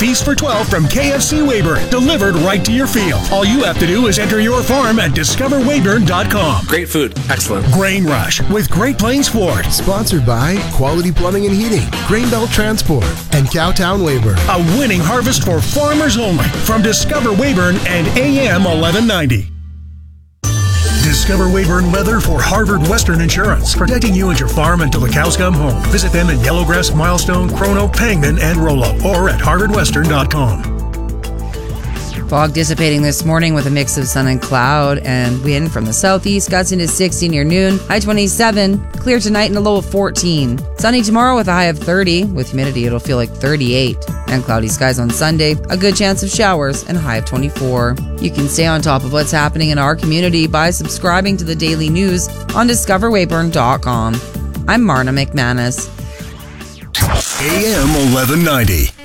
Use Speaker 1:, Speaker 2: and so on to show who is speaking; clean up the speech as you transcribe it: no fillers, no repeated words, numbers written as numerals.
Speaker 1: Feast for 12 from KFC Weyburn, delivered right to your field. All you have to do is enter your farm at discoverweyburn.com.
Speaker 2: Great food. Excellent.
Speaker 1: Grain Rush with Great Plains Ford.
Speaker 3: Sponsored by Quality Plumbing and Heating, Grainbelt Transport, and Cowtown Weyburn.
Speaker 1: A winning harvest for farmers only from Discover Weyburn and AM 1190. Discover Weyburn Weather for Harvard Western Insurance, protecting you and your farm until the cows come home. Visit them in Yellowgrass, Milestone, Chrono, Pangman, and Rollo, or at harvardwestern.com.
Speaker 4: Fog dissipating this morning with a mix of sun and cloud, and wind from the southeast gusts into 60 near noon. High 27. Clear tonight and a low of 14. Sunny tomorrow with a high of 30. With humidity, it'll feel like 38. And cloudy skies on Sunday. A good chance of showers and a high of 24. You can stay on top of what's happening in our community by subscribing to the daily news on discoverweyburn.com. I'm Marna McManus.
Speaker 1: AM 1190.